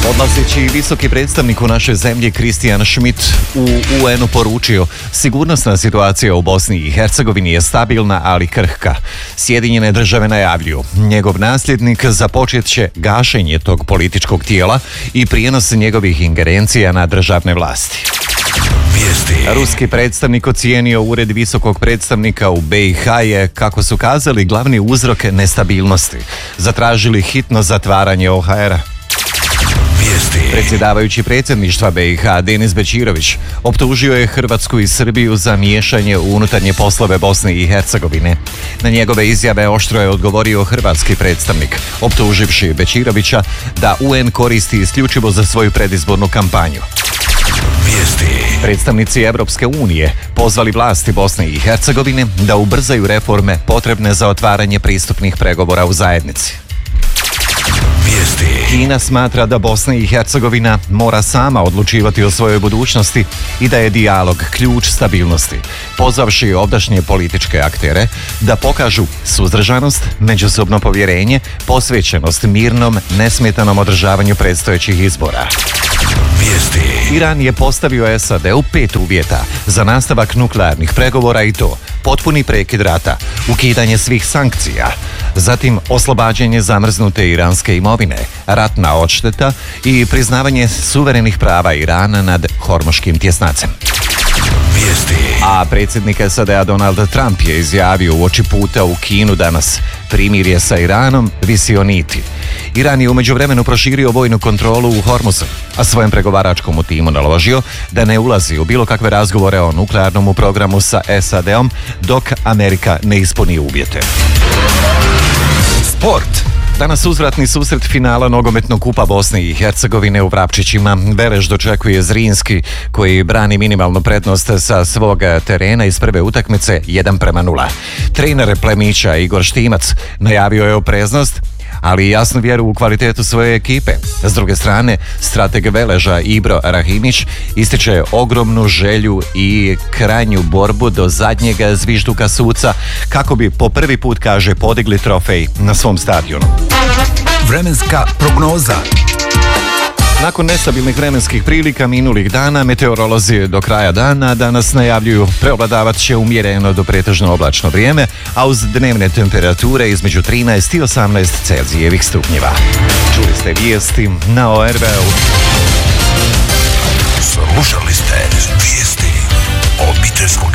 Odlazeći visoki predstavnik u našoj zemlji Christian Schmidt u UN-u poručio: sigurnosna situacija u Bosni i Hercegovini je stabilna, ali krhka. Sjedinjene države najavljuju: njegov nasljednik započet će gašenje tog političkog tijela i prijenos njegovih ingerencija na državne vlasti. Ruski predstavnik ocijenio ured visokog predstavnika u BiH je, kako su kazali, glavni uzrok nestabilnosti. Zatražili hitno zatvaranje OHR-a. Predsjedavajući predsjedništva BiH Denis Bećirović optužio je Hrvatsku i Srbiju za miješanje u unutarnje poslove Bosne i Hercegovine. Na njegove izjave oštro je odgovorio hrvatski predstavnik, optuživši Bećirovića da UN koristi isključivo za svoju predizbornu kampanju. Predstavnici Europske unije pozvali vlasti Bosne i Hercegovine da ubrzaju reforme potrebne za otvaranje pristupnih pregovora u zajednici. Kina smatra da Bosna i Hercegovina mora sama odlučivati o svojoj budućnosti i da je dijalog ključ stabilnosti, pozvavši ovdašnje političke aktere da pokažu suzdržanost, međusobno povjerenje, posvećenost mirnom, nesmetanom održavanju predstojećih izbora. Iran je postavio SAD-u 5 uvjeta za nastavak nuklearnih pregovora, i to: potpuni prekid rata, ukidanje svih sankcija, zatim oslobađanje zamrznute iranske imovine, ratna odšteta i priznavanje suverenih prava Irana nad Hormuškim tjesnacem. A predsjednik SAD-a Donald Trump je izjavio uoči puta u Kinu danas: primirje sa Iranom visi o niti. Iran je u međuvremenu proširio vojnu kontrolu u Hormuzu, a svojem pregovaračkom timu naložio da ne ulazi u bilo kakve razgovore o nuklearnom programu sa SAD-om dok Amerika ne ispuni uvjete. Sport. Danas uzvratni susret finala nogometnog kupa Bosne i Hercegovine u Vrapčićima. Veleš dočekuje Zrinski, koji brani minimalnu prednost sa svog terena iz prve utakmice 1:0. Trener Plemića Igor Štimac najavio je opreznost, ali i jasnu vjeru u kvalitetu svoje ekipe. S druge strane, strateg Veleža Ibro Rahimić ističe ogromnu želju i krajnju borbu do zadnjega zvižduka suca kako bi po prvi put, kaže, podigli trofej na svom stadionu. Vremenska prognoza. Nakon nestabilnih vremenskih prilika minulih dana, meteorolozi do kraja dana danas najavljuju preovladavat će umjereno do pretežno oblačno vrijeme, a uz dnevne temperature između 13 i 18 Celzijevih stupnjeva. Čuli ste vijesti na ORV-u. Slušali ste vijesti obiteljskog